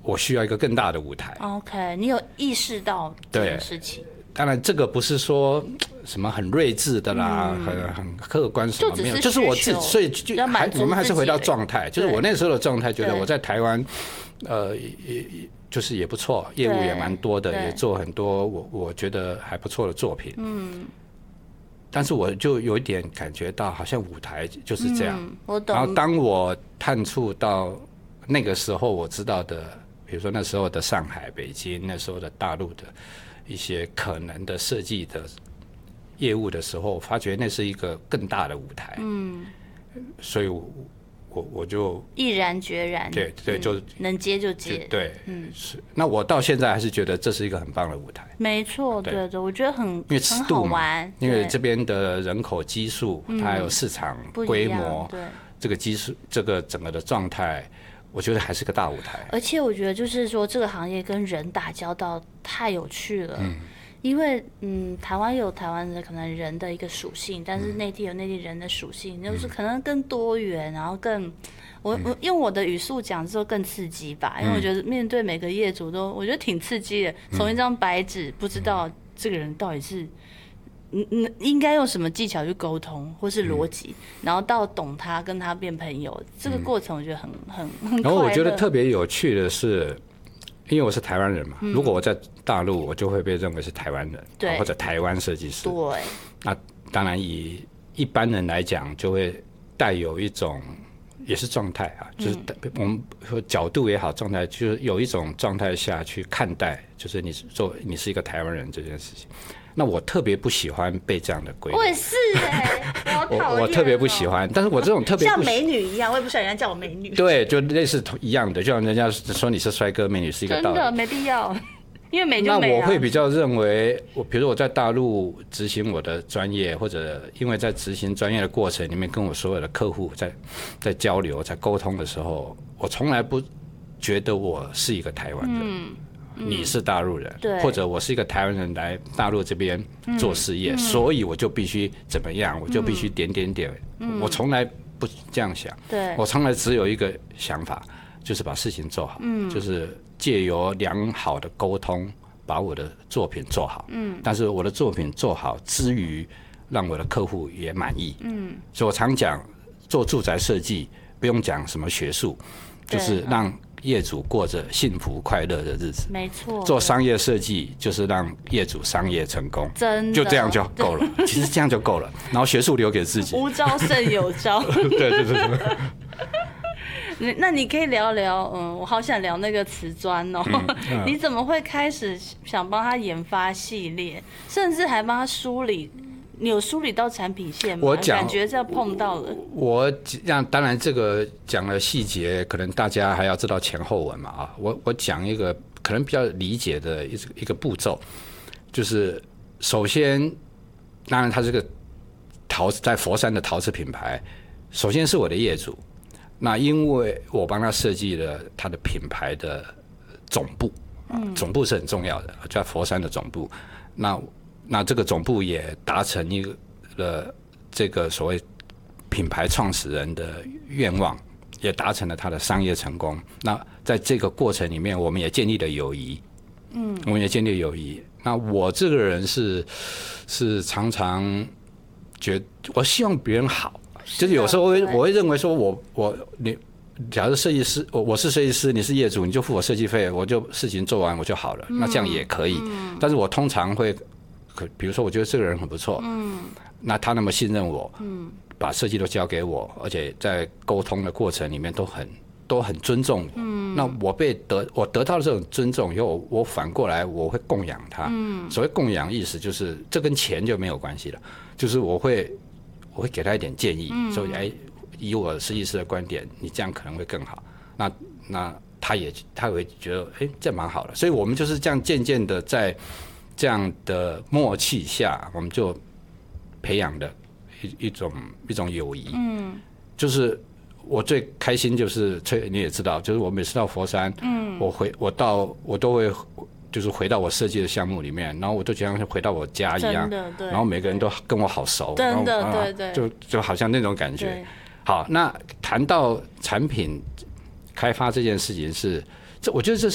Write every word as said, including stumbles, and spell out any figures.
我需要一个更大的舞台。 OK， 你有意识到这件事情？ 当然，这个不是说什么很睿智的啦，嗯、很很客观什么没有，就是我自己，所以就还我们还是回到状态，就是我那时候的状态，觉得我在台湾，呃，也就是也不错，业务也蛮多的，也做很多我我觉得还不错的作品。嗯。但是我就有一点感觉到，好像舞台就是这样。嗯、 我懂。 然后当我探触到那个时候我知道的，比如说那时候的上海、北京，那时候的大陆的一些可能的设计的业务的时候，我发觉那是一个更大的舞台。嗯，所以我我我就毅然决然， 对对，就、嗯、 能接就接， 就对，嗯，是。那我到现在还是觉得这是一个很棒的舞台。 没错，对 对, 对，我觉得很因为尺度嘛，因为这边的人口基数，它还有市场规模，对，这个基数，这个整个的状态。我觉得还是个大舞台， 而且我觉得就是说，这个行业跟人打交道太有趣了。嗯，因为嗯，台湾有台湾的可能人的一个属性，但是内地有内地人的属性，嗯、就是可能更多元，然后更我我用我的语速讲之后更刺激吧，因为我觉得面对每个业主都我觉得挺刺激的，从一张白纸不知道这个人到底是。嗯嗯，应该用什么技巧去沟通，或是逻辑、嗯，然后到懂他，跟他变朋友，这个过程我觉得很很很。 然后我觉得特别有趣的是，因为我是台湾人嘛、嗯，如果我在大陆，我就会被认为是台湾人，对，或者台湾设计师。 对。 那当然以一般人来讲，就会带有一种也是状态啊，就是我们说角度也好，状态就是有一种状态下去看待，就是你做你是一个台湾人这件事情。那我特别不喜欢被这样的归类。 我也是哎、欸，我我我特别不喜欢，但是我这种特别像美女一样，我也不喜欢人家叫我美女。 对，就类似一样的，就像人家说你是帅哥美女是一个道理。 真的没必要，因为美就美、啊。 那我会比较认为，我比如说我在大陆执行我的专业，或者因为在执行专业的过程里面，跟我所有的客户在在交流、在沟通的时候，我从来不觉得我是一个台湾人。嗯，你是大陆人、嗯，或者我是一个台湾人来大陆这边做事业、嗯嗯，所以我就必须怎么样，我就必须点点点、嗯。我从来不这样想，对，我从来只有一个想法，就是把事情做好，嗯，就是借由良好的沟通，把我的作品做好，嗯，但是我的作品做好之余，让我的客户也满意，嗯，所以我常讲，做住宅设计不用讲什么学术，就是让业主过着幸福快乐的日子， 没错。 做商业设计就是让业主商业成功， 真的就这样就够了。其实这样就够了，然后学术留给自己。 无招胜有招。 对对对对。 那你可以聊聊，嗯，我好想聊那个瓷砖哦、嗯嗯。你怎么会开始想帮他研发系列，甚至还帮他梳理？你有梳理到产品线吗？我讲感觉这碰到了。 我让当然这个讲了细节，可能大家还要知道前后文嘛啊。我我讲一个可能比较理解的一一个步骤，就是首先，当然它这个陶在佛山的陶瓷品牌，首先是我的业主，那因为我帮他设计了他的品牌的总部，嗯，总部是很重要的，在佛山的总部，那。那这个总部也达成一个这个所谓品牌创始人的愿望，也达成了他的商业成功。那在这个过程里面，我们也建立了友谊，嗯，我们也建立了友谊。那我这个人是是常常觉得我希望别人好，就是有时候我会我会认为说我我你。假如设计师，我我是设计师，你是业主，你就付我设计费，我就事情做完我就好了，嗯、那这样也可以、嗯。但是我通常会。比如说，我觉得这个人很不错，嗯，那他那么信任我，嗯，把设计都交给我，而且在沟通的过程里面都很都很尊重我，嗯，那我被得我得到了这种尊重以后，我反过来我会供养他，嗯，所谓供养意思就是这跟钱就没有关系了，就是我会我会给他一点建议，嗯、所以哎，以我设计师的观点，你这样可能会更好，那那他也他也会觉得哎，这蛮好的，所以我们就是这样渐渐的在。这样的默契下，我们就培养的一一种一种友谊。嗯，就是我最开心就是你也知道，就是我每次到佛山，嗯，我回我到我都会就是回到我设计的项目里面，然后我都觉得像回到我家一样，然后每个人都跟我好熟， 真的对对， 就就好像那种感觉。好，那谈到产品开发这件事情是，这我觉得这